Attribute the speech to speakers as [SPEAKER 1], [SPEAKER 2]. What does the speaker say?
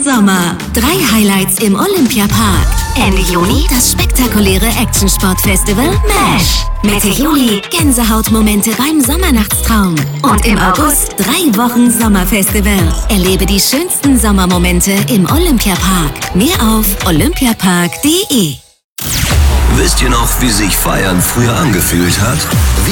[SPEAKER 1] Sommer. 3 Highlights im Olympiapark. Ende Juni das spektakuläre Actionsportfestival MASH. Mitte Juli Gänsehautmomente beim Sommernachtstraum. Und im August 3 Wochen Sommerfestival. Erlebe die schönsten Sommermomente im Olympiapark. Mehr auf olympiapark.de.
[SPEAKER 2] Wisst ihr noch, wie sich Feiern früher angefühlt hat?